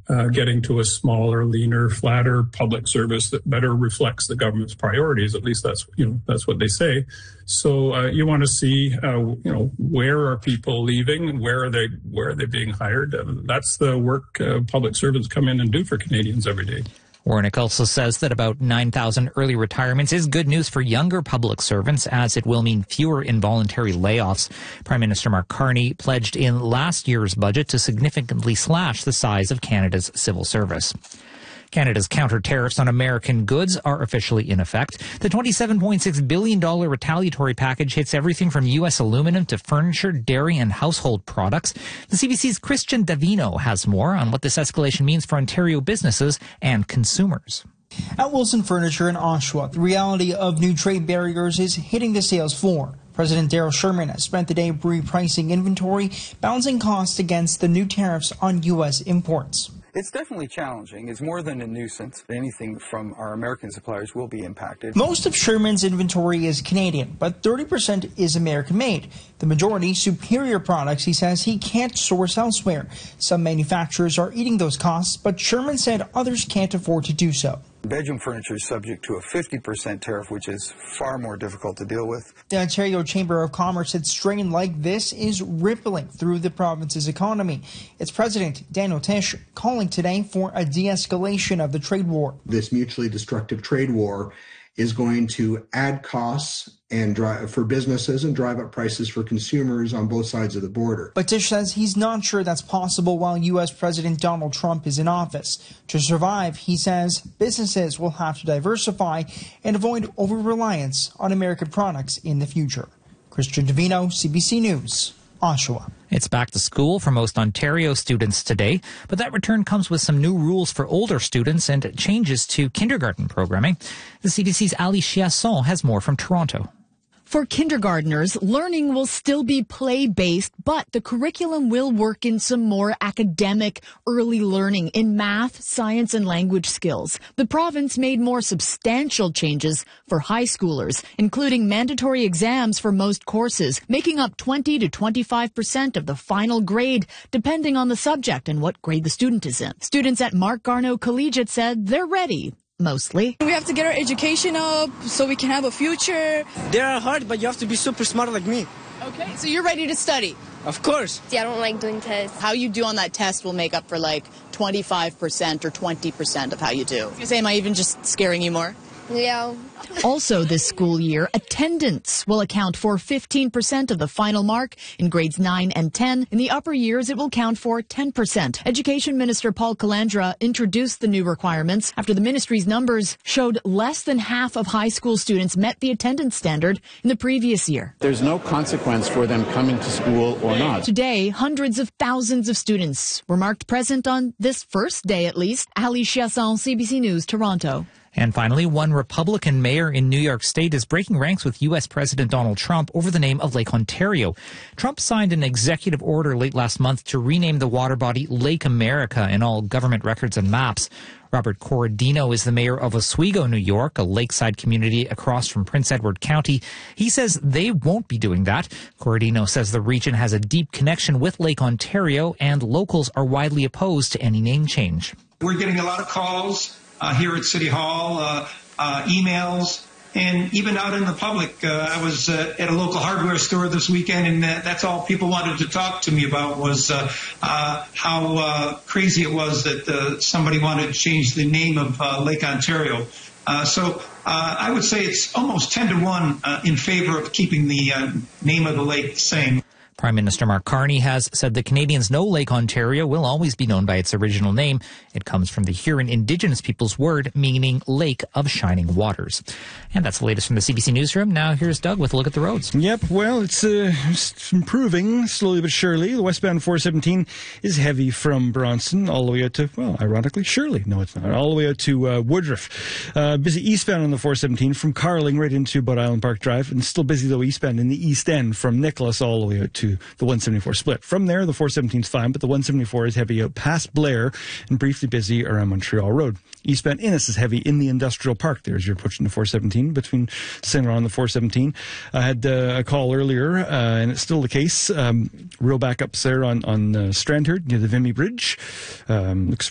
getting to a smaller, leaner, flatter public service that better reflects the government's priorities. At least that's what they say. So you want to see, where are people leaving and where are they being hired? That's the work public servants come in and do for Canadians every day. Warnick also says that about 9,000 early retirements is good news for younger public servants, as it will mean fewer involuntary layoffs. Prime Minister Mark Carney pledged in last year's budget to significantly slash the size of Canada's civil service. Canada's counter-tariffs on American goods are officially in effect. The $27.6 billion retaliatory package hits everything from U.S. aluminum to furniture, dairy, and household products. The CBC's Christian Davino has more on what this escalation means for Ontario businesses and consumers. At Wilson Furniture in Oshawa, the reality of new trade barriers is hitting the sales floor. President Daryl Sherman has spent the day repricing inventory, balancing costs against the new tariffs on U.S. imports. It's definitely challenging. It's more than a nuisance. Anything from our American suppliers will be impacted. Most of Sherman's inventory is Canadian, but 30% is American-made. The majority superior products he says he can't source elsewhere. Some manufacturers are eating those costs, but Sherman said others can't afford to do so. Bedroom furniture is subject to a 50% tariff, which is far more difficult to deal with. The Ontario Chamber of Commerce said strain like this is rippling through the province's economy. Its president, Daniel Tisch, calling today for a de-escalation of the trade war. This mutually destructive trade war is going to add costs and drive for businesses and drive up prices for consumers on both sides of the border. But Tisch says he's not sure that's possible while U.S. President Donald Trump is in office. To survive, he says, businesses will have to diversify and avoid over-reliance on American products in the future. Christian Davino, CBC News, Oshawa. It's back to school for most Ontario students today, but that return comes with some new rules for older students and changes to kindergarten programming. The CBC's Ali Chiasson has more from Toronto. For kindergartners, learning will still be play-based, but the curriculum will work in some more academic early learning in math, science, and language skills. The province made more substantial changes for high schoolers, including mandatory exams for most courses, making up 20 to 25% of the final grade, depending on the subject and what grade the student is in. Students at Mark Garneau Collegiate said they're ready. Mostly. We have to get our education up so we can have a future. They are hard, but you have to be super smart like me. Okay, so you're ready to study? Of course. See, I don't like doing tests. How you do on that test will make up for like 25% or 20% of how you do. Am I even just scaring you more? Yeah. Also this school year, attendance will account for 15% of the final mark in grades 9 and 10. In the upper years, it will count for 10%. Education Minister Paul Calandra introduced the new requirements after the ministry's numbers showed less than half of high school students met the attendance standard in the previous year. There's no consequence for them coming to school or not. Today, hundreds of thousands of students were marked present on this first day at least. Ali Chiasson, CBC News, Toronto. And finally, one Republican mayor in New York State is breaking ranks with U.S. President Donald Trump over the name of Lake Ontario. Trump signed an executive order late last month to rename the water body Lake America in all government records and maps. Robert Corradino is the mayor of Oswego, New York, a lakeside community across from Prince Edward County. He says they won't be doing that. Corradino says the region has a deep connection with Lake Ontario, and locals are widely opposed to any name change. We're getting a lot of calls here at City Hall, emails, and even out in the public. I was at a local hardware store this weekend, and that's all people wanted to talk to me about was how crazy it was that somebody wanted to change the name of Lake Ontario. So I would say it's almost 10-1 in favor of keeping the name of the lake the same. Prime Minister Mark Carney has said that Canadians know Lake Ontario will always be known by its original name. It comes from the Huron Indigenous people's word meaning Lake of Shining Waters. And that's the latest from the CBC Newsroom. Now here's Doug with a look at the roads. Yep, well, it's improving slowly but surely. The westbound 417 is heavy from Bronson all the way out to, well, ironically, Shirley. No, it's not. All the way out to Woodruff. Busy eastbound on the 417 from Carling right into Bud Island Park Drive. And still busy, though, eastbound in the East End from Nicholas all the way out to the 174 split. From there, the 417 is fine, but the 174 is heavy out past Blair and briefly busy around Montreal Road. Eastbound Innis is heavy in the Industrial Park there as you're approaching the 417 between St. Laurent and the 417. I had a call earlier, and it's still the case. Real backups there on Strandherd near the Vimy Bridge. Looks